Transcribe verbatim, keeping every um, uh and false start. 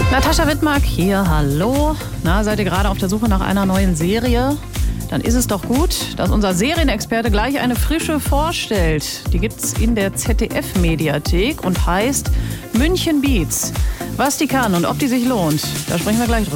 Natascha Wittmark hier, hallo. Na, seid ihr gerade auf der Suche nach einer neuen Serie? Dann ist es doch gut, dass unser Serienexperte gleich eine frische vorstellt. Die gibt's in der Z D F-Mediathek und heißt München Beats. Was die kann und ob die sich lohnt, da sprechen wir gleich drüber.